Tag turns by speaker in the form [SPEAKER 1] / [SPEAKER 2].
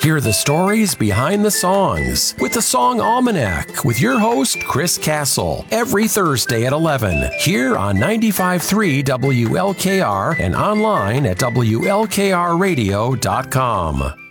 [SPEAKER 1] Hear the stories behind the songs with the Song Almanac with your host, Chris Castle, every Thursday at 11 here on 95.3 WLKR and online at WLKRradio.com.